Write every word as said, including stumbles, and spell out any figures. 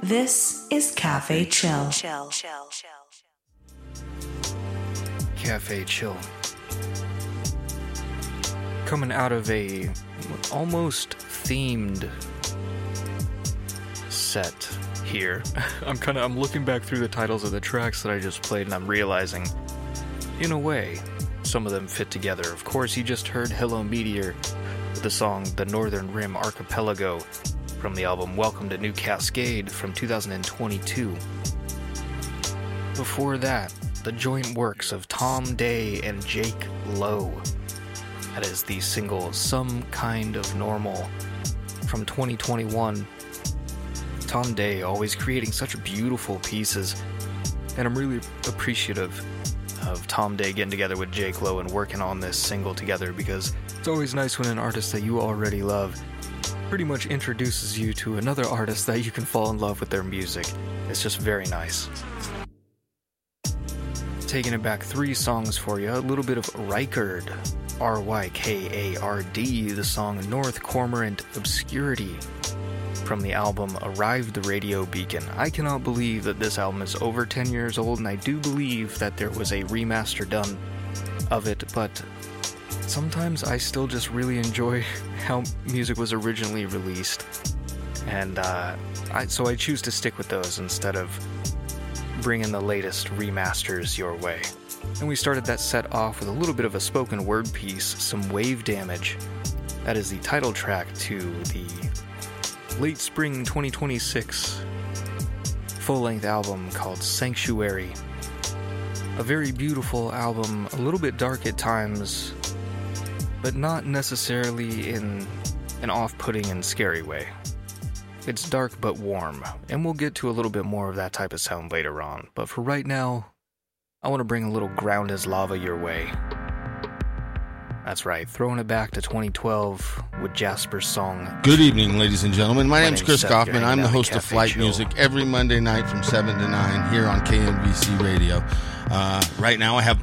This is Cafe Chill. Cafe Chill. Coming out of a almost themed set here. I'm kind of I'm looking back through the titles of the tracks that I just played, and I'm realizing, in a way, some of them fit together. Of course, you just heard Hello Meteor with the song The Northern Rim Archipelago from the album Welcome to New Cascade from two thousand twenty-two. Before that, the joint works of Tom Day and Jake Lowe. That is the single Some Kind of Normal from twenty twenty-one. Tom Day always creating such beautiful pieces, and I'm really appreciative of Tom Day getting together with Jake Lowe and working on this single together, because it's always nice when an artist that you already love pretty much introduces you to another artist that you can fall in love with their music. It's just very nice. Taking it back three songs for you, a little bit of Rykard, R Y K A R D, the song North Cormorant Obscurity from the album Arrive the Radio Beacon. I cannot believe that this album is over ten years old, and I do believe that there was a remaster done of it, but sometimes I still just really enjoy how music was originally released, and uh, I, so I choose to stick with those instead of bringing the latest remasters your way. And we started that set off with a little bit of a spoken word piece, some Wave Damage. That is the title track to the late spring twenty twenty-six full-length album called Sanctuary. A very beautiful album, a little bit dark at times, but not necessarily in an off-putting and scary way. It's dark but warm, and we'll get to a little bit more of that type of sound later on. But for right now, I want to bring a little Ground as Lava your way. That's right, throwing it back to twenty twelve with Jasper's song. Good evening, ladies and gentlemen. My, My name's Chris Seth Kaufman. I'm the host of Flight Chill. Music every Monday night from seven to nine here on K M B C Radio. Uh, right now I have